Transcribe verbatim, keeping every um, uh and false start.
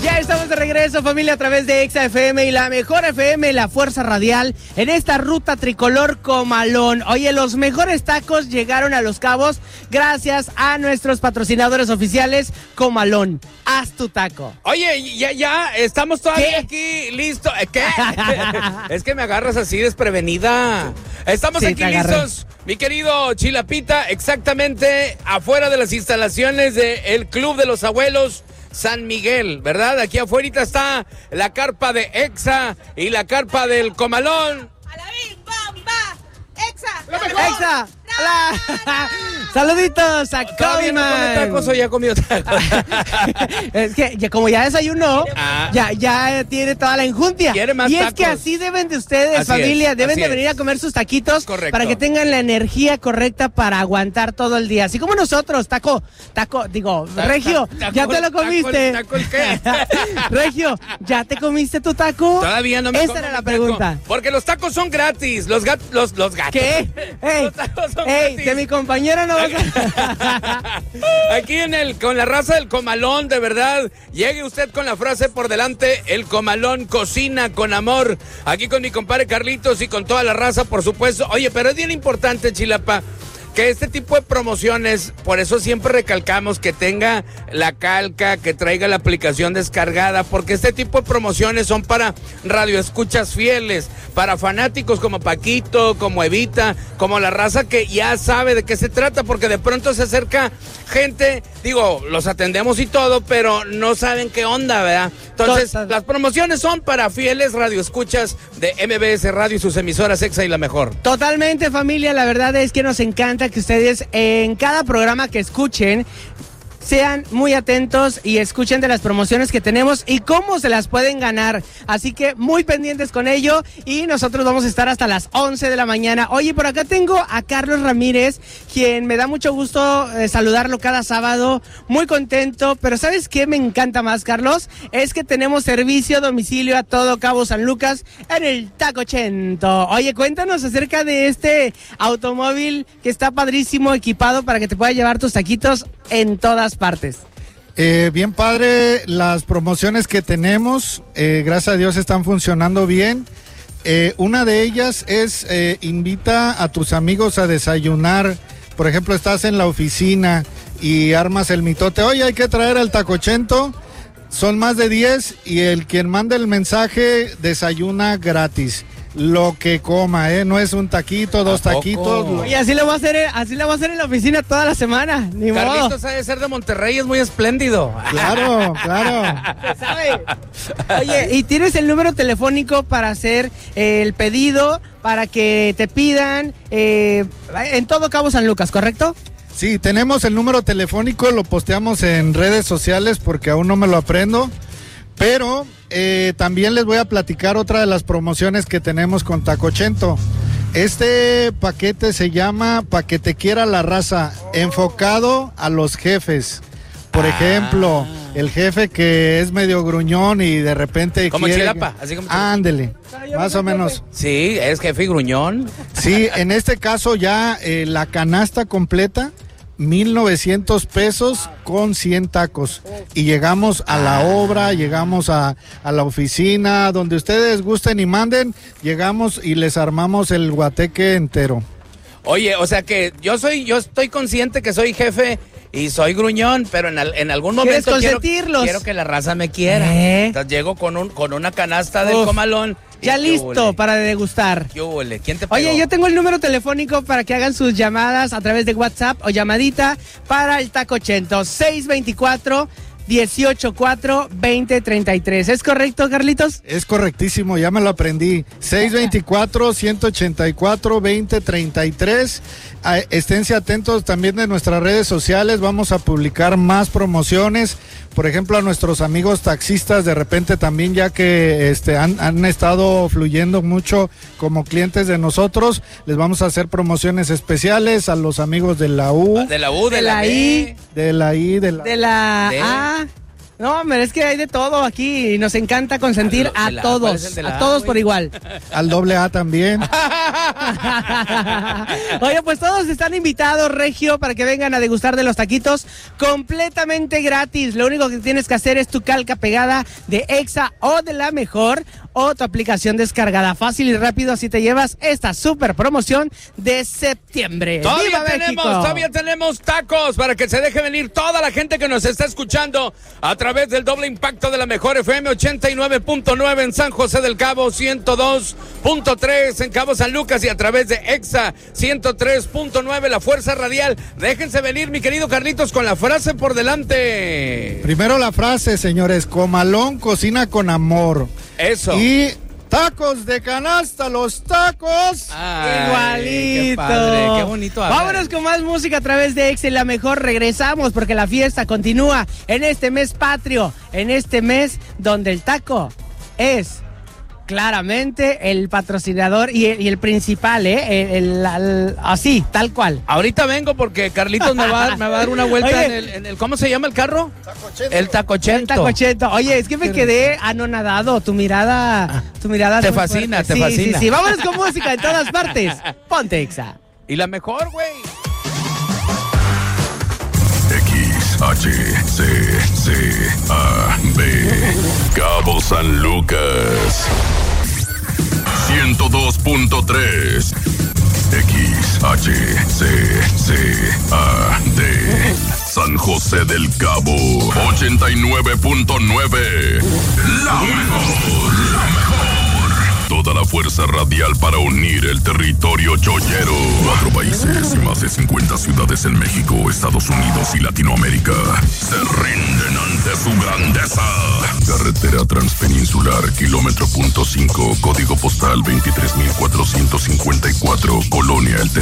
Ya estamos de regreso, familia, a través de Exa F M y la mejor F M, la fuerza radial, en esta ruta tricolor Comalón. Oye, los mejores tacos llegaron a Los Cabos gracias a nuestros patrocinadores oficiales. Comalón, haz tu taco. Oye, ya, ya, estamos todavía ¿Qué? aquí, listo. ¿Qué? Es que me agarras así desprevenida. Estamos Sí, aquí te agarré. listos, mi querido Chilapita, exactamente afuera de las instalaciones del Club de los Abuelos San Miguel, ¿verdad? Aquí afuera está la carpa de Exa y la carpa del Comalón. ¡A la bim, bam, ba! ¡Exa! ¡La ¡Exa! mejor! ¡Hola! Saluditos a ¿Todavía no come Coman. tacos o ya comió tacos? Es que ya, como ya desayunó, Ah. ya, ya tiene toda la enjundia. Quiere más y es tacos. que así deben de ustedes, Así familia, es, deben así de venir es. a comer sus taquitos Correcto. para que tengan la energía correcta para aguantar todo el día. Así como nosotros, taco, taco, digo, Ta- Regio, ta- ¿ya taco- te lo taco- comiste? ¿taco el qué? Regio, ¿ya te comiste tu taco? Todavía no me Esa como era mi la taco, pregunta. Porque los tacos son gratis, los gat, los, los gatos. ¿Qué? Ey, Los tacos son ey, gratis. de mi compañera no vas a... Aquí en el con la raza del Comalón, de verdad, llegue usted con la frase por delante, el Comalón cocina con amor. Aquí con mi compadre Carlitos y con toda la raza, por supuesto. Oye, pero es bien importante, Chilapa, que este tipo de promociones, por eso siempre recalcamos que tenga la calca, que traiga la aplicación descargada, porque este tipo de promociones son para radioescuchas fieles, para fanáticos como Paquito, como Evita, como la raza que ya sabe de qué se trata, porque de pronto se acerca gente, digo, los atendemos y todo, pero no saben qué onda, ¿verdad? Entonces, Total. las promociones son para fieles radioescuchas de M B S Radio y sus emisoras Exa y la mejor. Totalmente, familia, la verdad es que nos encanta que ustedes en cada programa que escuchen sean muy atentos y escuchen de las promociones que tenemos y cómo se las pueden ganar. Así que muy pendientes con ello y nosotros vamos a estar hasta las once de la mañana. Oye, por acá tengo a Carlos Ramírez, quien me da mucho gusto eh, saludarlo cada sábado. Muy contento, pero ¿sabes qué me encanta más, Carlos? Es que tenemos servicio a domicilio a todo Cabo San Lucas en el Taco Chento. Oye, cuéntanos acerca de este automóvil que está padrísimo, equipado para que te pueda llevar tus taquitos en todas partes. Eh, bien padre, las promociones que tenemos, eh, gracias a Dios están funcionando bien. Eh, una de ellas es, eh, invita a tus amigos a desayunar. Por ejemplo, estás en la oficina y armas el mitote, oye, hay que traer al Taco Chento. Son más de diez y el quien manda el mensaje desayuna gratis. Lo que coma, ¿eh? No es un taquito, dos ¿A poco? taquitos. lo- Oye, así lo voy a hacer, así lo voy a hacer en la oficina toda la semana, ni modo. Carlitos ha de ser de Monterrey, es muy espléndido. Claro, claro. Se sabe. Oye, y tienes el número telefónico para hacer eh, el pedido, para que te pidan eh, en todo Cabo San Lucas, ¿correcto? Sí, tenemos el número telefónico, lo posteamos en redes sociales porque aún no me lo aprendo, pero eh, también les voy a platicar otra de las promociones que tenemos con Taco Chento. Este paquete se llama Paquete Quiera la Raza, enfocado a los jefes. Por Ah. ejemplo, el jefe que es medio gruñón y de repente Como quiere... Chilapa, así como Chilapa. Ándele, más o menos. Sí, es jefe y gruñón. Sí, en este caso ya eh, la canasta completa, mil novecientos pesos con cien tacos. Y llegamos a la obra, llegamos a, a la oficina, donde ustedes gusten y manden, llegamos y les armamos el guateque entero. Oye, o sea que yo soy, yo estoy consciente que soy jefe y soy gruñón, pero en, al- en algún ¿Quieres momento quiero, consentirlos? quiero que la raza me quiera. ¿Eh? Entonces llego con un con una canasta del Uf, Comalón. y Ya qué listo hubole, para degustar. qué hubole. ¿Quién te pegó? Oye, yo tengo el número telefónico para que hagan sus llamadas a través de WhatsApp o llamadita para el Taco Chento, seis veinticuatro, dieciocho cuatro, veinte treinta y tres. ¿Es correcto, Carlitos? Es correctísimo, ya me lo aprendí. seis veinticuatro, ciento ochenta y cuatro, veinte treinta y tres. Ah, esténse atentos también de nuestras redes sociales, vamos a publicar más promociones. Por ejemplo, a nuestros amigos taxistas, de repente también, ya que este, han, han estado fluyendo mucho como clientes de nosotros, les vamos a hacer promociones especiales a los amigos de la U, De la U, de, de la, la B. I. de la I, de la... De la De- A, No, hombre, es que hay de todo aquí y nos encanta consentir a, la, todos, a, a todos A, por igual. Al doble A también. Oye, pues todos están invitados, Regio, para que vengan a degustar de los taquitos completamente gratis. Lo único que tienes que hacer es tu calca pegada de Exa o de La Mejor o tu aplicación descargada. Fácil y rápido, así te llevas esta super promoción de septiembre. Todavía ¡Viva tenemos, México! todavía tenemos tacos para que se deje venir toda la gente que nos está escuchando a través del doble impacto de La Mejor F M ochenta y nueve punto nueve en San José del Cabo, ciento dos punto tres en Cabo San Lucas y a través de Exa ciento tres punto nueve, la fuerza radial. Déjense venir, mi querido Carlitos, con la frase por delante. Primero la frase, señores. Comalón cocina con amor. Eso. Y tacos de canasta, los tacos. Ay, Igualito. Qué padre, qué bonito. hablar. Vámonos con más música a través de Exa y La Mejor. Regresamos porque la fiesta continúa en este mes patrio, en este mes donde el taco es claramente el patrocinador y el, y el principal, ¿eh? El, el, el, así, tal cual. Ahorita vengo porque Carlitos me va, a dar- me va a dar una vuelta Oye. en, el, en el... ¿Cómo se llama el carro? El tacochento. El tacochento. Oye, es que me quedé anonadado. Tu mirada, tu mirada. es Te muy fascina, fuerte. te Sí, fascina. Sí, sí. Vámonos con música en todas partes. Ponte Exa. Y la mejor, güey. X, H, C, C, A, B, Cabo San Lucas, ciento dos punto tres, X, H, C, C, A, D, San José del Cabo, ochenta y nueve punto nueve, la mejor, la mejor. Toda la fuerza radial para unir el territorio chollero. Cuatro países y más de cincuenta ciudades en México, Estados Unidos y Latinoamérica se rinden ante su grandeza. Carretera Transpeninsular, kilómetro punto cinco, código postal veintitrés mil cuatrocientos cincuenta y cuatro, Colonia El Terreno.